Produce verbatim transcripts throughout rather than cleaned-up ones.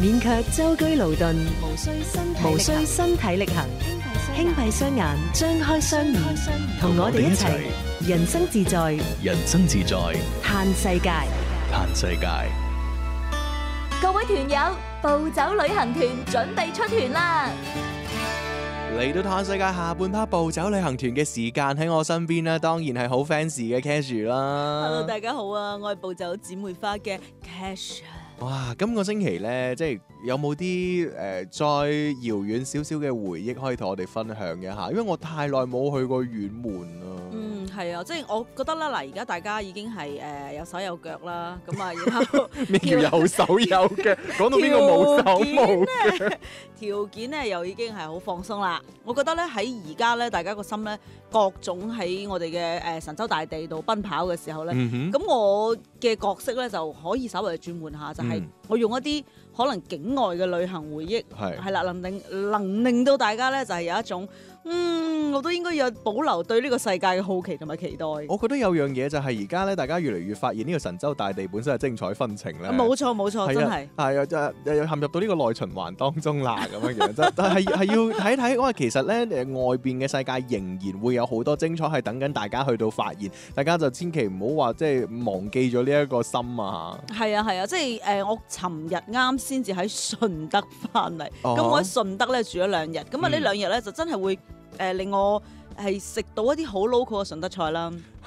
免卻舟車勞頓， 無需身體無需身體力行，輕閉雙眼，張開雙耳，同我哋一齊人生自在， 人生自在， 嘆世界。 嘆世界。 各位團友，暴走旅行團準備出團啦！ 嚟到嘆世界下半 part 暴走旅行團嘅時間，喺我身邊咧，當然係好 fancy 嘅 Cash 啦。 Hello， 大家好啊，我係暴走姊妹花嘅 Cash。 哇，今個星期咧，即係有冇啲誒再遙遠少少嘅回憶可以同我哋分享一下？因為我太耐冇去過遠門啦。 嗯，係啊，即係我覺得啦，嗱，而家大家已經係誒、呃、有手有腳啦，咁啊，然後咩叫有手有腳？講到邊個冇手冇腳？ 條件咧又已經係好放鬆啦。我覺得咧喺而家咧，大家個心咧各種喺我哋嘅誒神州大地度奔跑嘅時候咧，咁、 嗯、哼我嘅角色咧就可以稍微轉換下，就係、是、我用一啲可能境外嘅旅行回憶，係係啦，能令能令到大家咧就係、是、有一種嗯，我都應該有保留對呢個世界嘅好奇同埋期待。 我覺得有樣嘢就係而家咧，大家越嚟越發現呢個神州大地本身係精彩紛呈咧。 冇錯冇錯，真係係啊，就又陷入到呢個內循環當中啦咁樣樣。但係係要睇睇，因為其實咧誒外邊嘅世界仍然會有好多精彩係等緊大家去到發現，大家就千祈唔好話即係忘記咗呢一個心啊。 係啊係啊，即係誒、呃、我尋日啱先至喺順德翻嚟，咁、哦、我喺順德咧住咗兩日，咁啊呢兩日咧就真係會誒、呃、令我係食到一啲好 local 嘅順德菜啦。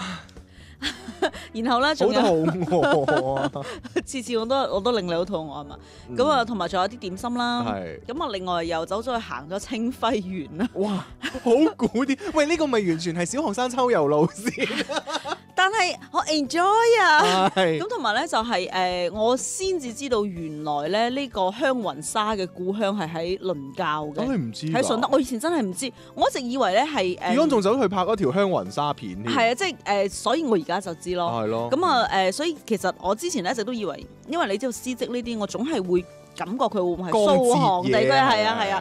然後咧仲有好肚餓啊！次次我都我都令你好肚餓啊嘛。咁啊同埋仲有啲點心啦。係。咁啊另外又走咗去行咗清暉園啦。 哇！好古啲，喂呢、呢個咪完全係小學生秋遊路線。 但係我 enjoy 啊。咁同埋咧就係、是、誒、呃、我先至知道原來咧呢、呢個香雲紗嘅故鄉係喺倫教嘅。 咁你唔知？ 喺順德，我以前真係唔知，我一直以為咧係誒。 如果仲走去拍嗰條香雲紗片添。 係啊，即係誒、呃，所以我而家就知咯。係咯。咁啊誒，所以其實我之前咧一直都以為，因為你知道絲織呢啲，我總係會感覺佢會唔會係蘇杭地區，係啊係啊。